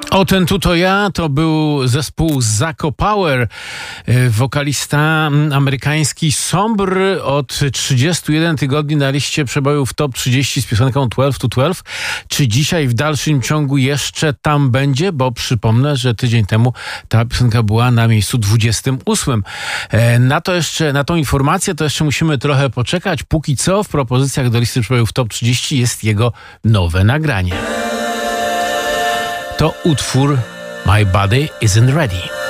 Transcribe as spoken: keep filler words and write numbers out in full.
O, ten tu to ja, to był zespół Zaco Power, wokalista amerykański Sombr od trzydziestu jeden tygodni na liście przebojów top trzydzieści z piosenką dwanaście to dwanaście. Czy dzisiaj w dalszym ciągu jeszcze tam będzie? Bo przypomnę, że tydzień temu ta piosenka była na miejscu dwudziestym ósmym. Na to jeszcze, na tą informację to jeszcze musimy trochę poczekać. Póki co w propozycjach do listy przebojów top trzydzieści jest jego nowe nagranie. To utwór My Body Isn't Ready.